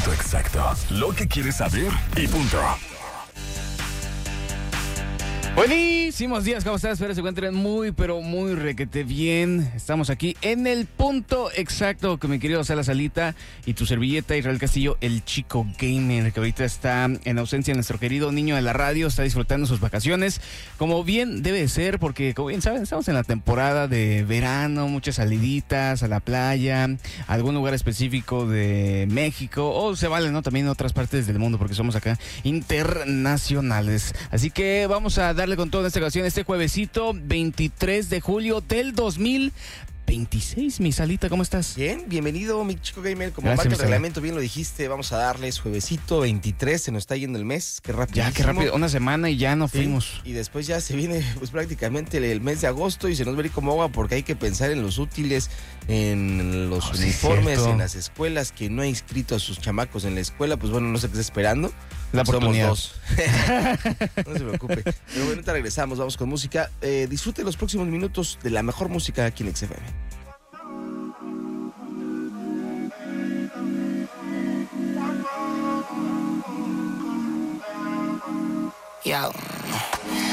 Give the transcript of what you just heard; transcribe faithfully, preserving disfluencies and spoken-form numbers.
punto exacto. Lo que quieres saber y punto. Buenísimos días, ¿cómo estás? Espero que se encuentren muy, pero muy requete bien. Estamos aquí en el punto exacto con mi querido Sala Salita y tu servilleta Israel Castillo, el chico gamer, que ahorita está en ausencia de nuestro querido niño de la radio, está disfrutando sus vacaciones, como bien debe de ser, porque como bien saben, estamos en la temporada de verano, muchas saliditas a la playa, a algún lugar específico de México, o se vale, ¿no? También en otras partes del mundo, porque somos acá internacionales. Así que vamos a dar darle con todo en esta ocasión, este juevesito veintitrés de julio del dos mil veintiséis. Mi Salita, ¿cómo estás? Bien, bienvenido, mi chico gamer. Como Gracias, marca el mi reglamento, bien lo dijiste, vamos a darles juevesito veintitrés, se nos está yendo el mes, qué rápido. Ya, qué rápido, una semana y ya nos Sí, fuimos. y después ya se viene pues prácticamente el, el mes de agosto y se nos va a ir como agua porque hay que pensar en los útiles, en los Oh, sí, uniformes, cierto. en las escuelas. Quien no ha inscrito a sus chamacos en la escuela, pues bueno, no sé qué está esperando. La oportunidad. Somos dos. No se preocupe. Pero bueno, ahorita regresamos, vamos con música. Eh, disfrute los próximos minutos de la mejor música aquí en X F M. Yo.